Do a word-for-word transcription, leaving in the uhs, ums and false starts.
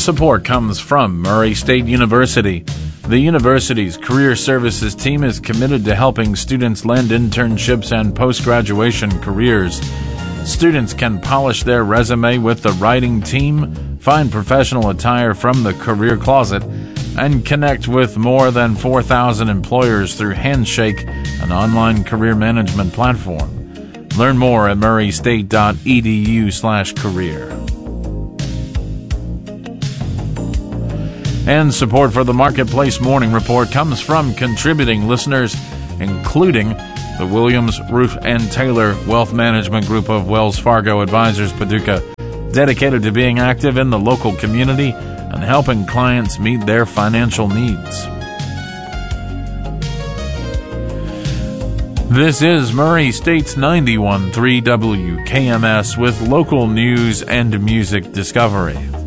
support comes from Murray State University. The university's Career Services team is committed to helping students land internships and post-graduation careers. Students can polish their resume with the writing team, find professional attire from the Career Closet, and connect with more than four thousand employers through Handshake, an online career management platform. Learn more at murraystate.edu slash career. And support for the Marketplace Morning Report comes from contributing listeners, including the Williams, Roof, and Taylor Wealth Management Group of Wells Fargo Advisors Paducah, dedicated to being active in the local community and helping clients meet their financial needs. This is Murray State's ninety-one point three W K M S with local news and music discovery.